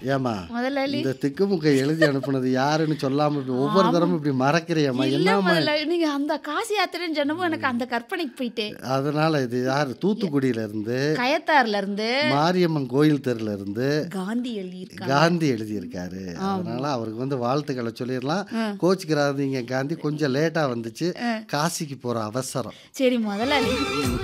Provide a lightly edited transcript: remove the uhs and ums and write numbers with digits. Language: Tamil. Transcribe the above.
ஏம்மா, முதலாளி. இந்த திக்குமுக்க எழுதி அனுப்புனது யாருன்னு சொல்லாம இப்படி ஒவ்வொரு ஆமா. தடவையும் இப்படி மறக்கிறியேம்மா, இல்ல என்னம்மா? முதலாளி, நீங்க அந்த காசி யாத்திரைன்னு சொன்னப்போ எனக்கு அந்த கற்பனைக்கு போயிட்டேன். அதனால இது யாரு? தூத்துக்குடியில இருந்து, கயத்தாறுல இருந்து மாரியம்மன் கோயில் தெருல இருந்து காந்தி எழுதியிருக்காங்க. காந்தி எழுதியிருக்காரு. அதனால அவருக்கு வந்து வாழ்த்துக்களை சொல்லிடலாம். கோச்சிக்கிறாதீங்க காந்தி, கொஞ்சம் லேட்டா வந்துச்சு, காசிக்கு போற அவசரம். சரி முதலாளி.